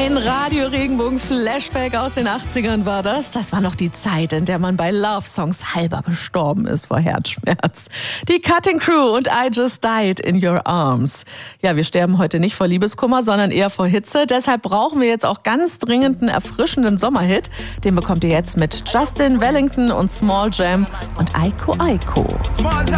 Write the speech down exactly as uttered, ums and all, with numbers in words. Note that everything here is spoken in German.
Ein Radio-Regenbogen-Flashback aus den achtzigern war das. Das war noch die Zeit, in der man bei Love-Songs halber gestorben ist vor Herzschmerz. Die Cutting Crew und I Just Died in Your Arms. Ja, wir sterben heute nicht vor Liebeskummer, sondern eher vor Hitze. Deshalb brauchen wir jetzt auch ganz dringend einen erfrischenden Sommerhit. Den bekommt ihr jetzt mit Justin Wellington und Small Jam und Aiko Aiko.